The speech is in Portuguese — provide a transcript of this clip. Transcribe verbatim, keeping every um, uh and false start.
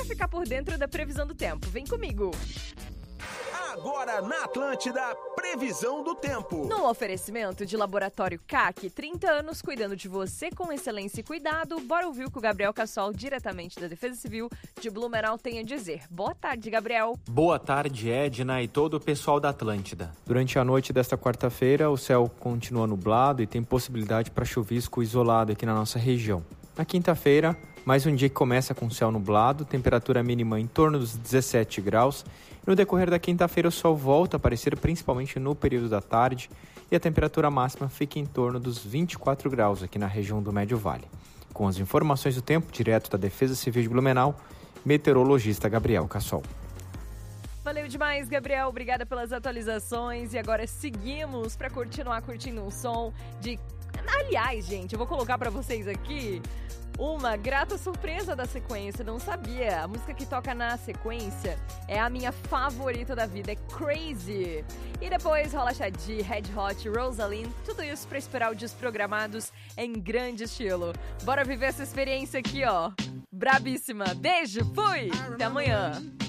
ficar por dentro da previsão do tempo. Vem comigo! Agora na Atlântida, previsão do tempo. No oferecimento de Laboratório C A C, trinta anos cuidando de você com excelência e cuidado. Bora ouvir o que o Gabriel Cassol, diretamente da Defesa Civil de Blumenau, tem a dizer. Boa tarde, Gabriel. Boa tarde, Edna e todo o pessoal da Atlântida. Durante a noite desta quarta-feira, o céu continua nublado e tem possibilidade para chuvisco isolado aqui na nossa região. Na quinta-feira, mais um dia que começa com céu nublado, temperatura mínima em torno dos dezessete graus. No decorrer da quinta-feira, o sol volta a aparecer principalmente no período da tarde e a temperatura máxima fica em torno dos vinte e quatro graus aqui na região do Médio Vale. Com as informações do tempo, direto da Defesa Civil de Blumenau, meteorologista Gabriel Cassol. Valeu demais, Gabriel. Obrigada pelas atualizações. E agora seguimos para continuar curtindo um som de... Aliás, gente, eu vou colocar para vocês aqui uma grata surpresa da sequência. Não sabia. A música que toca na sequência é a minha favorita da vida, é Crazy. E depois rola Shadi, Red Hot, Rosaline, tudo isso para esperar o Desprogramados em grande estilo. Bora viver essa experiência aqui, ó. Brabíssima. Beijo, fui! Até amanhã.